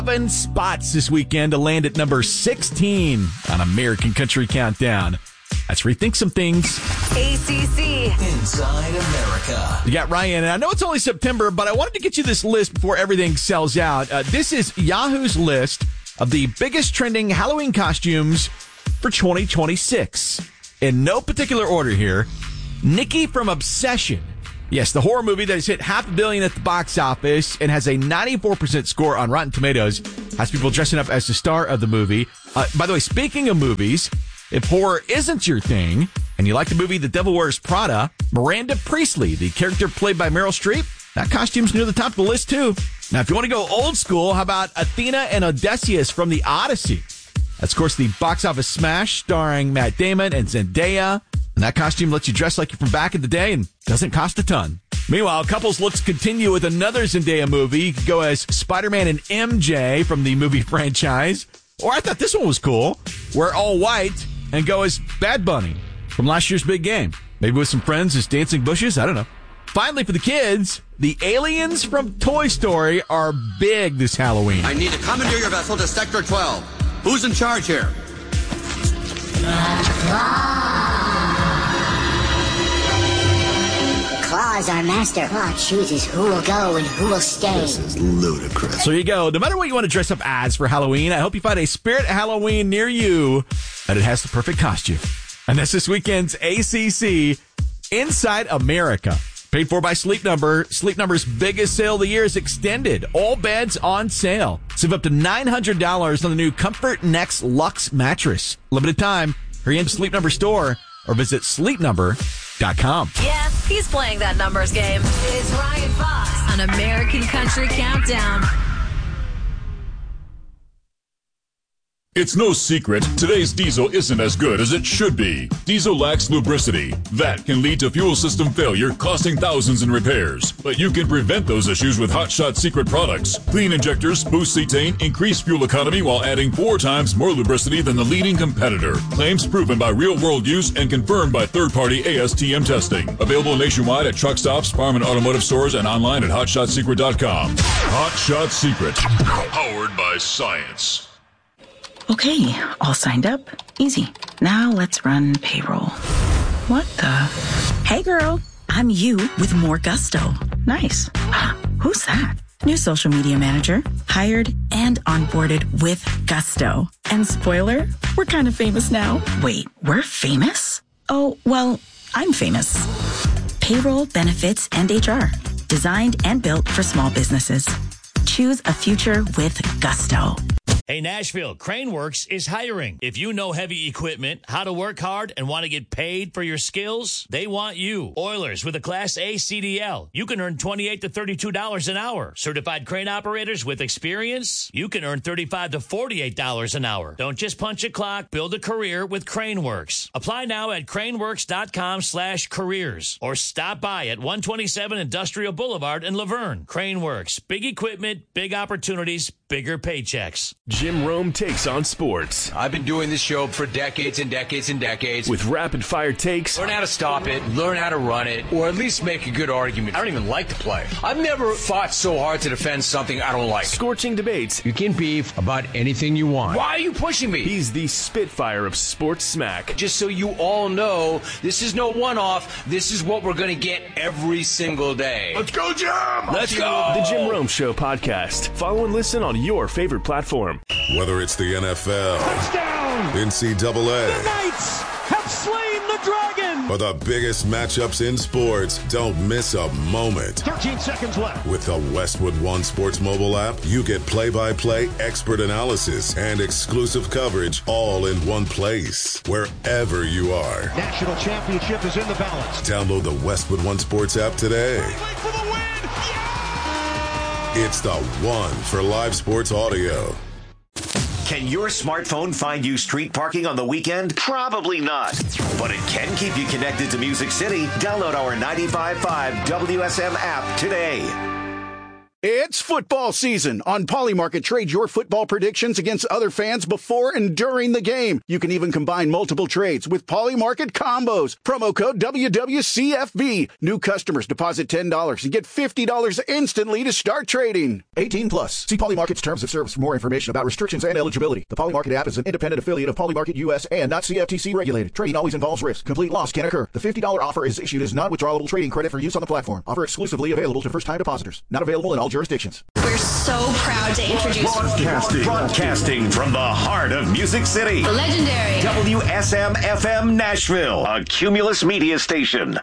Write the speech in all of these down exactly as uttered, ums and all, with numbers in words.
Seven spots this weekend to land at number sixteen on American Country Countdown. Let's rethink some things. A C C Inside America. You got Ryan, and I know it's only September, but I wanted to get you this list before everything sells out. Uh, this is Yahoo's list of the biggest trending Halloween costumes for twenty twenty-six. In no particular order here, Nikki from Obsession. Yes, the horror movie that has hit half a billion at the box office and has a ninety-four percent score on Rotten Tomatoes, has people dressing up as the star of the movie. Uh, by the way, speaking of movies, if horror isn't your thing and you like the movie The Devil Wears Prada, Miranda Priestley, the character played by Meryl Streep, that costume's near the top of the list too. Now, if you want to go old school, how about Athena and Odysseus from the Odyssey? That's, of course, the box office smash starring Matt Damon and Zendaya. And that costume lets you dress like you're from back in the day and doesn't cost a ton. Meanwhile, couples looks continue with another Zendaya movie. You could go as Spider-Man and M J from the movie franchise. Or I thought this one was cool. Wear all white and go as Bad Bunny from last year's big game. Maybe with some friends as dancing bushes. I don't know. Finally, for the kids, the aliens from Toy Story are big this Halloween. I need to commandeer your vessel to Sector twelve. Who's in charge here? Claw is our master. Claw chooses who will go and who will stay. This is ludicrous. So there you go. No matter what you want to dress up as for Halloween, I hope you find a Spirit Halloween near you and it has the perfect costume. And that's this weekend's A C C Inside America. Paid for by Sleep Number. Sleep Number's biggest sale of the year is extended. All beds on sale. Save up to nine hundred dollars on the new Comfort Next Luxe mattress. Limited time. Hurry into Sleep Number store or visit sleep number dot com. Yeah, he's playing that numbers game. It's Ryan Fox on American Country Countdown. It's no secret, today's diesel isn't as good as it should be. Diesel lacks lubricity. That can lead to fuel system failure, costing thousands in repairs. But you can prevent those issues with Hot Shot Secret products. Clean injectors, boost cetane, increase fuel economy while adding four times more lubricity than the leading competitor. Claims proven by real-world use and confirmed by third-party A S T M testing. Available nationwide at truck stops, farm and automotive stores, and online at hot shot secret dot com. Hot Shot Secret. Powered by science. Okay, all signed up. Easy. Now let's run payroll. What the? Hey girl, I'm you with more gusto. Nice. Who's that? New social media manager. Hired and onboarded with gusto. And spoiler, we're kind of famous now. Wait, we're famous? Oh, well, I'm famous. Payroll, benefits, and H R. Designed and built for small businesses. Choose a future with gusto. Hey, Nashville, Craneworks is hiring. If you know heavy equipment, how to work hard, and want to get paid for your skills, they want you. Oilers with a Class A C D L. You can earn twenty-eight to thirty-two dollars an hour. Certified crane operators with experience, you can earn thirty-five to forty-eight dollars an hour. Don't just punch a clock, build a career with Craneworks. Apply now at craneworks.com slash careers or stop by at one twenty-seven Industrial Boulevard in Laverne. Craneworks, big equipment, big opportunities, bigger paychecks. Jim Rome takes on sports. I've been doing this show for decades and decades and decades. With rapid-fire takes. Learn how to stop it, learn how to run it, or at least make a good argument. I don't even like to play. I've never fought so hard to defend something I don't like. Scorching debates. You can beef about anything you want. Why are you pushing me? He's the Spitfire of sports smack. Just so you all know, this is no one-off. This is what we're going to get every single day. Let's go, Jim! Let's go! The Jim Rome Show podcast. Follow and listen on your favorite platform. Whether it's the N F L, touchdown, N C double A, the Knights have slain the dragon, or the biggest matchups in sports, don't miss a moment. thirteen seconds left. With the Westwood One Sports mobile app, you get play-by-play expert analysis and exclusive coverage all in one place, wherever you are. National championship is in the balance. Download the Westwood One Sports app today. For the win. Yeah! It's the one for live sports audio. Can your smartphone find you street parking on the weekend? Probably not. But it can keep you connected to Music City. Download our ninety-five point five W S M app today. It's football season. On Polymarket, trade your football predictions against other fans before and during the game. You can even combine multiple trades with Polymarket combos. Promo code W W C F B. New customers deposit ten dollars and get fifty dollars instantly to start trading. eighteen plus. See Polymarket's terms of service for more information about restrictions and eligibility. The Polymarket app is an independent affiliate of Polymarket U S and not C F T C regulated. Trading always involves risk. Complete loss can occur. The fifty dollars offer is issued as non-withdrawable trading credit for use on the platform. Offer exclusively available to first-time depositors. Not available in all jurisdictions. We're so proud to introduce Broadcasting, broadcasting from the heart of Music City. the legendary W S M F M Nashville, a Cumulus media station.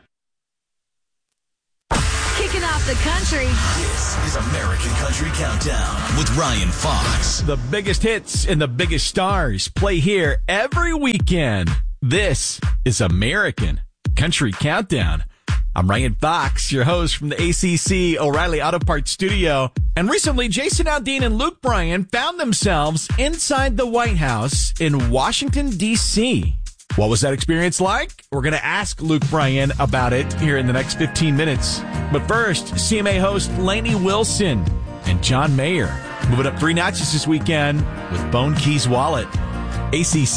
Kicking off the country. This is American Country Countdown with Ryan Fox. The biggest hits and the biggest stars play here every weekend. This is American Country Countdown. I'm Ryan Fox, your host from the A C C O'Reilly Auto Parts studio. And recently, Jason Aldean and Luke Bryan found themselves inside the White House in Washington, D C What was that experience like? We're going to ask Luke Bryan about it here in the next fifteen minutes. But first, C M A host Lainey Wilson and John Mayer moving up three notches this weekend with Bone Keys Wallet. A C C